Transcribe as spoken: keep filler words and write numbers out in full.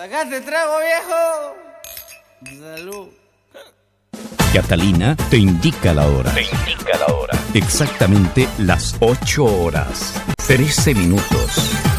Sacaste trago, viejo. Salud. Catalina te indica la hora. Te indica la hora. Exactamente las ocho horas, trece minutos.